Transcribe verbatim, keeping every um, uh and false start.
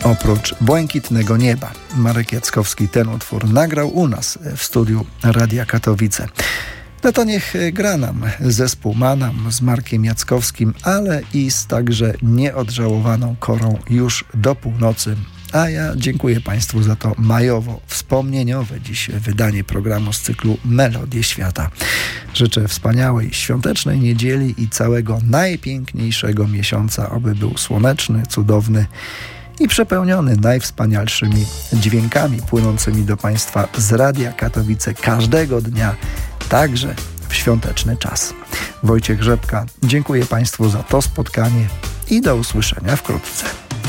Oprócz Błękitnego Nieba Marek Jackowski ten utwór nagrał u nas w studiu Radia Katowice. No to niech gra nam zespół Manam z Markiem Jackowskim, ale i z także nieodżałowaną Korą Już do północy. A ja dziękuję Państwu za to majowo-wspomnieniowe dziś wydanie programu z cyklu Melodie Świata. Życzę wspaniałej świątecznej niedzieli i całego najpiękniejszego miesiąca, aby był słoneczny, cudowny i przepełniony najwspanialszymi dźwiękami płynącymi do Państwa z Radia Katowice każdego dnia, także w świąteczny czas. Wojciech Rzepka, dziękuję Państwu za to spotkanie i do usłyszenia wkrótce.